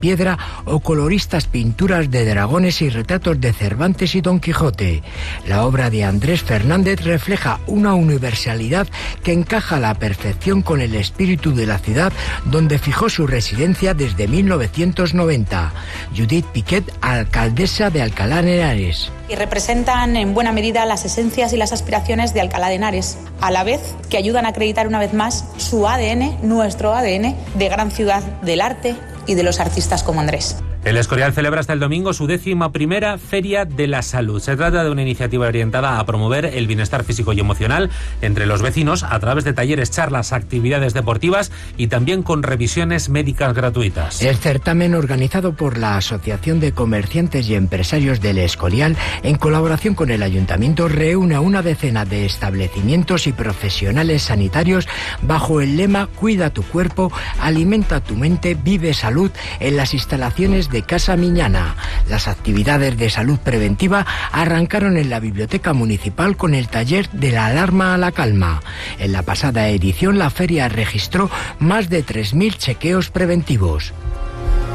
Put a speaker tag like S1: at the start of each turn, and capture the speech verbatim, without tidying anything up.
S1: piedra o coloristas pinturas de dragones y retratos de Cervantes y Don Quijote. La obra de Andrés Fernández refleja una universalidad que encaja a la perfección con el espíritu de la ciudad donde fijó su residencia desde mil novecientos noventa. Judith Piquet, alcaldesa de Alcalá de Henares.
S2: Y representan en buena medida las esencias y las aspiraciones de Alcalá de Henares, a la vez que ayudan a acreditar una vez más su A D N, nuestro A D N, de gran ciudad del arte y de los artistas como Andrés.
S3: El Escorial celebra hasta el domingo su décima primera Feria de la Salud. Se trata de una iniciativa orientada a promover el bienestar físico y emocional entre los vecinos a través de talleres, charlas, actividades deportivas y también con revisiones médicas gratuitas.
S1: El certamen, organizado por la Asociación de Comerciantes y Empresarios del Escorial, en colaboración con el Ayuntamiento, reúne a una decena de establecimientos y profesionales sanitarios bajo el lema Cuida tu cuerpo, alimenta tu mente, vive salud, en las instalaciones de Casa Miñana. Las actividades de salud preventiva arrancaron en la Biblioteca Municipal con el taller de la alarma a la calma. En la pasada edición, la feria registró más de tres mil chequeos preventivos.